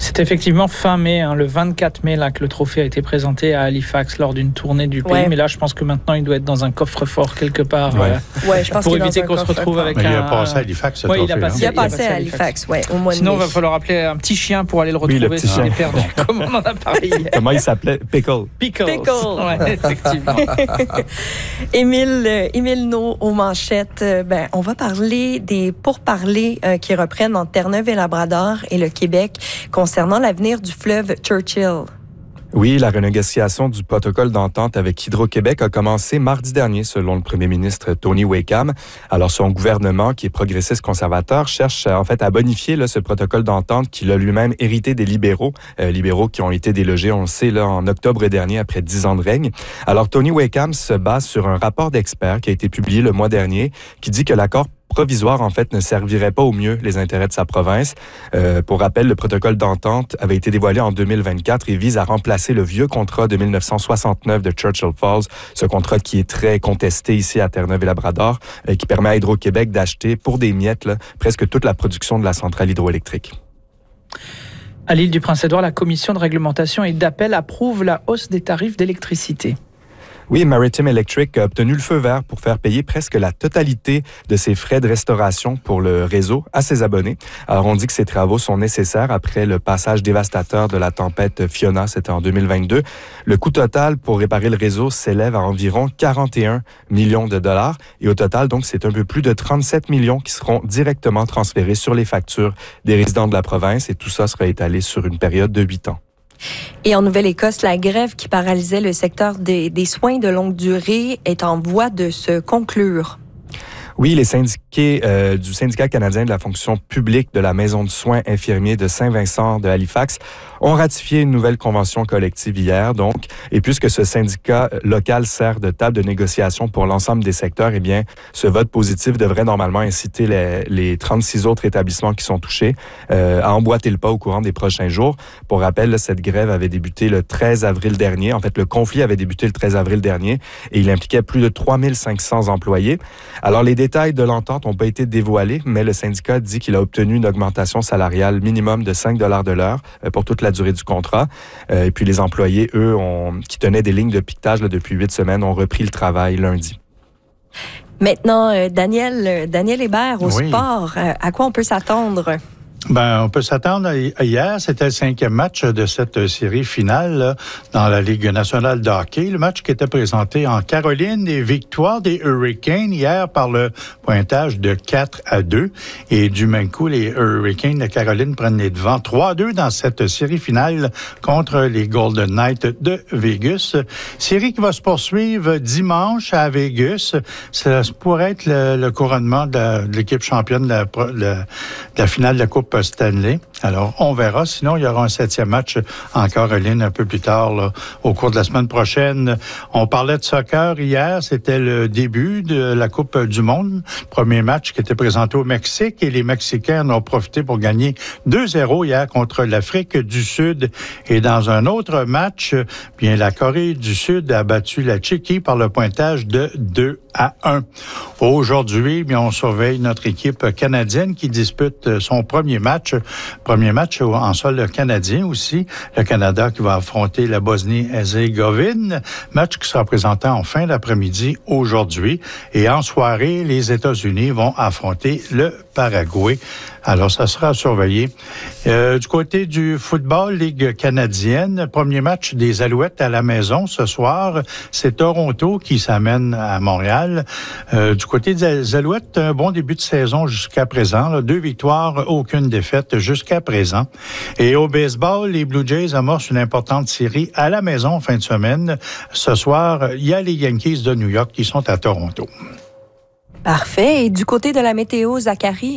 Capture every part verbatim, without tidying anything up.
C'est effectivement fin mai, hein, le vingt-quatre mai, là, que le trophée a été présenté à Halifax lors d'une tournée du pays. Ouais. Mais là, je pense que maintenant, il doit être dans un coffre-fort quelque part. Ouais. Euh, ouais, je pense pour éviter qu'on se retrouve avec mais un... il a passé à Halifax, ce ouais, trophée. Il a passé, il a passé, il a passé à Halifax, ouais, au mois de mai. Sinon, il va falloir appeler un petit chien pour aller le retrouver oui, le s'il est perdu, comme on en a parlé hier. Comment il s'appelait? Pickle. Pickles. Pickle. Ouais, effectivement. Émile, euh, Émile Naud aux manchettes. Euh, ben, on va parler des pourparlers euh, qui reprennent entre Terre-Neuve et Labrador et le Québec concernant l'avenir du fleuve Churchill. Oui, la renégociation du protocole d'entente avec Hydro-Québec a commencé mardi dernier, selon le premier ministre Tony Wakeham. Alors, son gouvernement, qui est progressiste conservateur, cherche en fait à bonifier là, ce protocole d'entente qu'il a lui-même hérité des libéraux, euh, libéraux qui ont été délogés, on le sait, là, en octobre dernier, après dix ans de règne. Alors, Tony Wakeham se base sur un rapport d'experts qui a été publié le mois dernier, qui dit que l'accord provisoire, en fait, ne servirait pas au mieux les intérêts de sa province. Euh, pour rappel, le protocole d'entente avait été dévoilé en deux mille vingt-quatre et vise à remplacer le vieux contrat de dix-neuf cent soixante-neuf de Churchill Falls, ce contrat qui est très contesté ici à Terre-Neuve et Labrador, euh, qui permet à Hydro-Québec d'acheter pour des miettes là, presque toute la production de la centrale hydroélectrique. À l'île du Prince-Édouard, la commission de réglementation et d'appel approuve la hausse des tarifs d'électricité. Oui, Maritime Electric a obtenu le feu vert pour faire payer presque la totalité de ses frais de restauration pour le réseau à ses abonnés. Alors, on dit que ces travaux sont nécessaires après le passage dévastateur de la tempête Fiona, c'était en deux mille vingt-deux. Le coût total pour réparer le réseau s'élève à environ quarante et un millions de dollars. Et au total, donc, c'est un peu plus de trente-sept millions qui seront directement transférés sur les factures des résidents de la province. Et tout ça sera étalé sur une période de huit ans. Et en Nouvelle-Écosse, la grève qui paralysait le secteur des, des soins de longue durée est en voie de se conclure. Oui, les syndiqués euh, du syndicat canadien de la fonction publique de la maison de soins infirmiers de Saint-Vincent de Halifax ont ratifié une nouvelle convention collective hier, donc. Et puisque ce syndicat local sert de table de négociation pour l'ensemble des secteurs, eh bien, ce vote positif devrait normalement inciter les, les trente-six autres établissements qui sont touchés euh, à emboîter le pas au courant des prochains jours. Pour rappel, là, cette grève avait débuté le treize avril dernier. En fait, le conflit avait débuté le treize avril dernier et il impliquait plus de trois mille cinq cents employés. Alors, les Les détails de l'entente n'ont pas été dévoilés, mais le syndicat dit qu'il a obtenu une augmentation salariale minimum de cinq dollars de l'heure pour toute la durée du contrat. Et puis les employés, eux, ont, qui tenaient des lignes de piquetage là, depuis huit semaines, ont repris le travail lundi. Maintenant, euh, Daniel, Daniel Hébert, au oui. sport, euh, à quoi on peut s'attendre? Ben, on peut s'attendre à hier. C'était le cinquième match de cette série finale là, dans la Ligue nationale de hockey. Le match qui était présenté en Caroline, des victoires des Hurricanes hier par le pointage de quatre à deux. Et du même coup, les Hurricanes de Caroline prennent les devants trois à deux dans cette série finale contre les Golden Knights de Vegas. Série qui va se poursuivre dimanche à Vegas. Ça pourrait être le, le couronnement de, la, de l'équipe championne de la, de la, de la finale de la Coupe Stanley. Alors, on verra. Sinon, il y aura un septième match en Caroline un peu plus tard, là, au cours de la semaine prochaine. On parlait de soccer hier. C'était le début de la Coupe du Monde. Premier match qui était présenté au Mexique et les Mexicains en ont profité pour gagner deux zéro hier contre l'Afrique du Sud. Et dans un autre match, bien, la Corée du Sud a battu la Tchéquie par le pointage de deux à un. Aujourd'hui, bien, on surveille notre équipe canadienne qui dispute son premier match. Premier match en sol canadien aussi. Le Canada qui va affronter la Bosnie-Herzégovine. Match qui sera présenté en fin d'après-midi aujourd'hui. Et en soirée, les États-Unis vont affronter le Paraguay. Alors, ça sera surveillé. Euh, du côté du football, Ligue canadienne, premier match des Alouettes à la maison ce soir. C'est Toronto qui s'amène à Montréal. Euh, du côté des Alouettes, un bon début de saison jusqu'à présent. Là, deux victoires, aucune défaite jusqu'à présent. Et au baseball, les Blue Jays amorcent une importante série à la maison en fin de semaine. Ce soir, il y a les Yankees de New York qui sont à Toronto. Parfait. Et du côté de la météo, Zachary?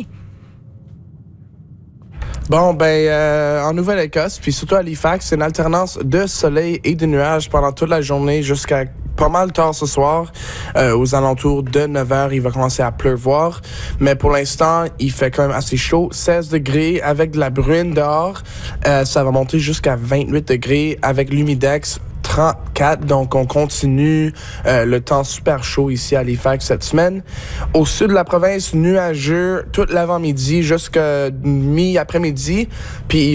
Bon, ben, euh, en Nouvelle-Écosse, puis surtout à Halifax, c'est une alternance de soleil et de nuages pendant toute la journée jusqu'à pas mal tard ce soir. Euh, aux alentours de neuf heures, il va commencer à pleuvoir. Mais pour l'instant, il fait quand même assez chaud. seize degrés avec de la bruine dehors. Euh, ça va monter jusqu'à vingt-huit degrés avec l'humidex trente-quatre. Donc, on continue euh, le temps super chaud ici à Halifax cette semaine. Au sud de la province, nuageux toute l'avant-midi jusqu'à mi-après-midi. Puis,